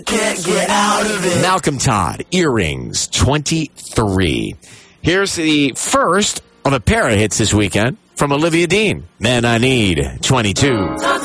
Can't get out of it. Malcolm Todd, Earrings 23. Here's the first of a pair of hits this weekend from Olivia Dean. Man I Need 22.